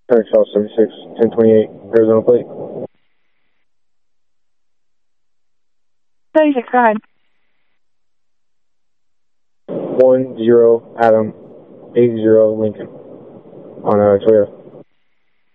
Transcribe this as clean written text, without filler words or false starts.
Patrick South 76, 1028, Arizona plate. 36, go ahead. 10 Adam 80 Lincoln on Toyota.